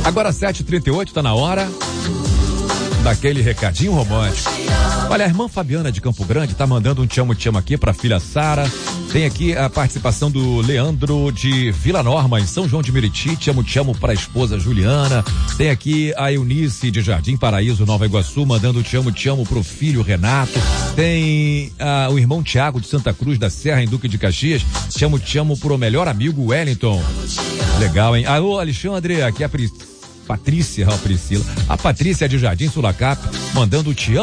Agora 7h38, tá na hora daquele recadinho romântico. Olha, a irmã Fabiana de Campo Grande tá mandando um te amo aqui pra filha Sara. Tem aqui a participação do Leandro de Vila Norma, em São João de Meriti. Te amo pra esposa Juliana. Tem aqui a Eunice de Jardim Paraíso, Nova Iguaçu, mandando te amo pro filho Renato. Tem o irmão Tiago de Santa Cruz da Serra, em Duque de Caxias. Te amo pro melhor amigo Wellington. Legal, hein? Alô, Alexandre, aqui é a Priscila. A Patrícia de Jardim Sulacap, mandando te amo.